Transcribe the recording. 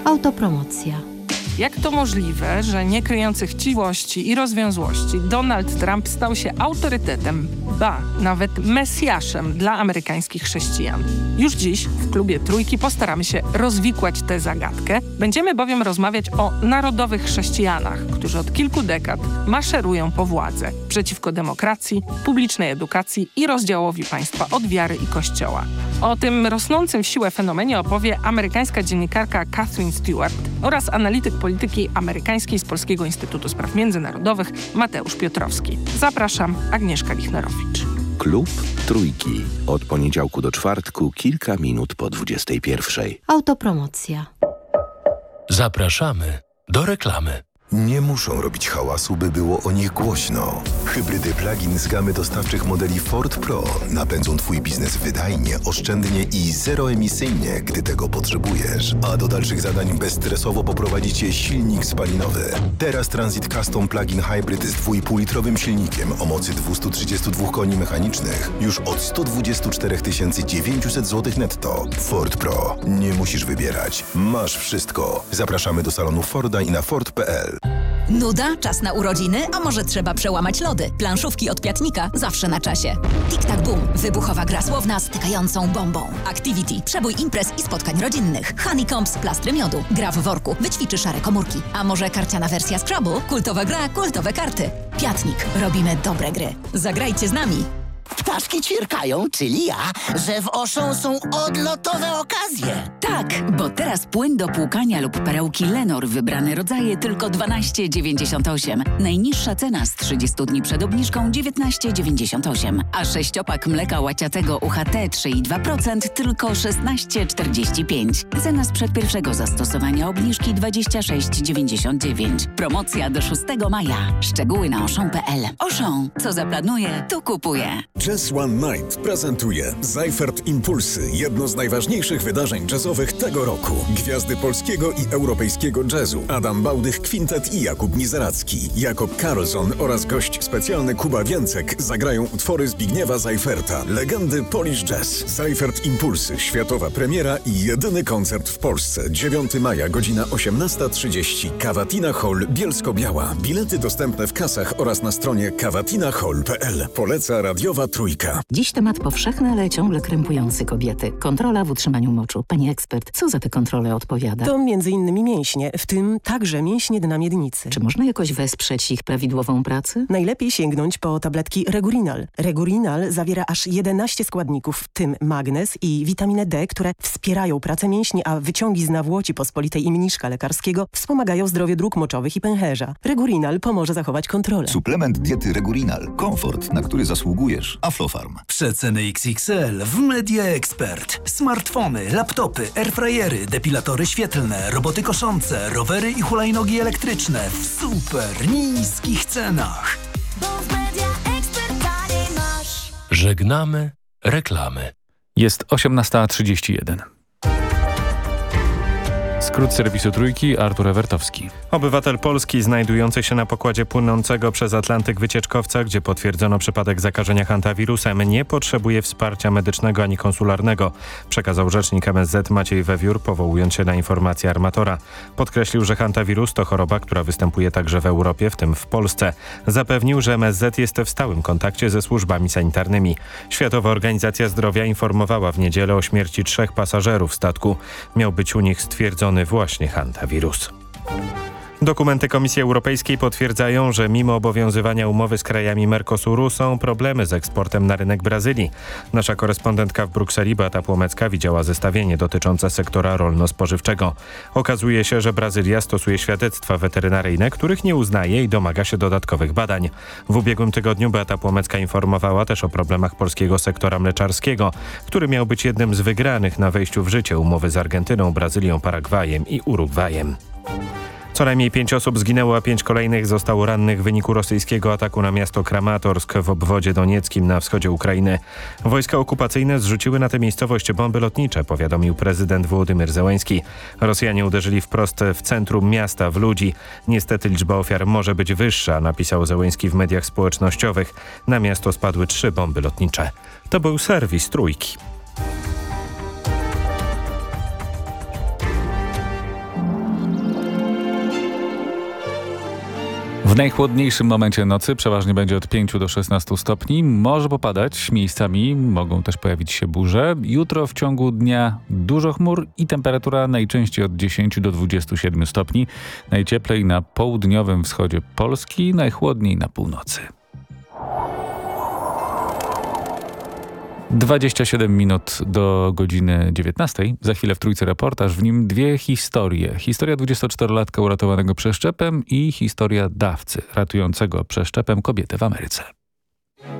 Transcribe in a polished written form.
Autopromocja. Jak to możliwe, że nie kryjący chciwości i rozwiązłości Donald Trump stał się autorytetem, ba, nawet mesjaszem dla amerykańskich chrześcijan? Już dziś w klubie Trójki postaramy się rozwikłać tę zagadkę. Będziemy bowiem rozmawiać o narodowych chrześcijanach, którzy od kilku dekad maszerują po władzę przeciwko demokracji, publicznej edukacji i rozdziałowi państwa od wiary i kościoła. O tym rosnącym w siłę fenomenie opowie amerykańska dziennikarka Katherine Stewart oraz analityk polityki amerykańskiej z Polskiego Instytutu Spraw Międzynarodowych Mateusz Piotrowski. Zapraszam, Agnieszka Lichnerowicz. Klub Trójki. Od poniedziałku do czwartku, kilka minut po 21:00. Autopromocja. Zapraszamy do reklamy. Nie muszą robić hałasu, by było o nich głośno. Hybrydy plug-in z gamy dostawczych modeli Ford Pro napędzą Twój biznes wydajnie, oszczędnie i zeroemisyjnie, gdy tego potrzebujesz. A do dalszych zadań bezstresowo poprowadzi Cię silnik spalinowy. Teraz Transit Custom Plug-in Hybrid z 2,5-litrowym silnikiem o mocy 232 koni mechanicznych już od 124 900 zł netto. Ford Pro. Nie musisz wybierać. Masz wszystko. Zapraszamy do salonu Forda i na Ford.pl. Nuda? Czas na urodziny? A może trzeba przełamać lody? Planszówki od Piatnika zawsze na czasie. Tic-tac boom. Wybuchowa gra słowna stykającą bombą. Activity. Przebój imprez i spotkań rodzinnych. Honeycombs. Plastry miodu. Gra w worku. Wyćwiczy szare komórki. A może karciana wersja Scrabble? Kultowa gra, kultowe karty. Piatnik. Robimy dobre gry. Zagrajcie z nami. Ptaszki ćwierkają, czyli ja, że w Auchan są odlotowe okazje. Tak, bo teraz płyn do płukania lub perełki Lenor wybrane rodzaje tylko 12,98. Najniższa cena z 30 dni przed obniżką 19,98. A 6-opak mleka łaciatego UHT 3,2% tylko 16,45. Cena sprzed pierwszego zastosowania obniżki 26,99. Promocja do 6 maja. Szczegóły na Auchan.pl. Auchan, co zaplanuje, to kupuje. Jazz One Night prezentuje Seifert Impulsy, jedno z najważniejszych wydarzeń jazzowych tego roku. Gwiazdy polskiego i europejskiego jazzu Adam Bałdych Kwintet i Jakub Mizeracki, Jakob Karlsson oraz gość specjalny Kuba Więcek zagrają utwory Zbigniewa Seiferta, legendy Polish Jazz. Seifert Impulsy, światowa premiera i jedyny koncert w Polsce. 9 maja, godzina 18:30, Cavatina Hall, Bielsko-Biała. Bilety dostępne w kasach oraz na stronie cavatinahall.pl. Poleca radiowa Trójka. Dziś temat powszechny, ale ciągle krępujący kobiety. Kontrola w utrzymaniu moczu. Pani ekspert, co za te kontrole odpowiada? To m.in. mięśnie, w tym także mięśnie dna miednicy. Czy można jakoś wesprzeć ich prawidłową pracę? Najlepiej sięgnąć po tabletki Regurinal. Regurinal zawiera aż 11 składników, w tym magnez i witaminę D, które wspierają pracę mięśni, a wyciągi z nawłoci pospolitej i mniszka lekarskiego wspomagają zdrowie dróg moczowych i pęcherza. Regurinal pomoże zachować kontrolę. Suplement diety Regurinal. Komfort, na który zasługujesz. Aflofarm. Przeceny XXL w Media Expert. Smartfony, laptopy, airfryery, depilatory świetlne, roboty koszące, rowery i hulajnogi elektryczne w super niskich cenach. Bo w Media Expert taniej masz. Żegnamy reklamy. Jest 18:31. Skrót serwisu Trójki, Artur Ewertowski. Obywatel Polski znajdujący się na pokładzie płynącego przez Atlantyk wycieczkowca, gdzie potwierdzono przypadek zakażenia hantawirusem, nie potrzebuje wsparcia medycznego ani konsularnego, przekazał rzecznik MSZ Maciej Wewiór, powołując się na informacje armatora. Podkreślił, że hantawirus to choroba, która występuje także w Europie, w tym w Polsce. Zapewnił, że MSZ jest w stałym kontakcie ze służbami sanitarnymi. Światowa Organizacja Zdrowia informowała w niedzielę o śmierci 3 pasażerów statku. Miał być u nich stwierdzony właśnie hantawirus. Dokumenty Komisji Europejskiej potwierdzają, że mimo obowiązywania umowy z krajami Mercosuru są problemy z eksportem na rynek Brazylii. Nasza korespondentka w Brukseli Beata Płomecka widziała zestawienie dotyczące sektora rolno-spożywczego. Okazuje się, że Brazylia stosuje świadectwa weterynaryjne, których nie uznaje i domaga się dodatkowych badań. W ubiegłym tygodniu Beata Płomecka informowała też o problemach polskiego sektora mleczarskiego, który miał być jednym z wygranych na wejściu w życie umowy z Argentyną, Brazylią, Paragwajem i Urugwajem. Co najmniej 5 osób zginęło, a 5 kolejnych zostało rannych w wyniku rosyjskiego ataku na miasto Kramatorsk w obwodzie donieckim na wschodzie Ukrainy. Wojska okupacyjne zrzuciły na tę miejscowość bomby lotnicze, powiadomił prezydent Wołodymyr Zełenski. Rosjanie uderzyli wprost w centrum miasta, w ludzi. Niestety liczba ofiar może być wyższa, napisał Zełenski w mediach społecznościowych. Na miasto spadły 3 bomby lotnicze. To był serwis Trójki. W najchłodniejszym momencie nocy przeważnie będzie od 5 do 16 stopni. Może popadać, miejscami mogą też pojawić się burze. Jutro w ciągu dnia dużo chmur i temperatura najczęściej od 10 do 27 stopni. Najcieplej na południowym wschodzie Polski, najchłodniej na północy. 27 minut do godziny 19. Za chwilę w Trójce reportaż, w nim dwie historie. Historia 24-latka uratowanego przeszczepem i historia dawcy ratującego przeszczepem kobietę w Ameryce.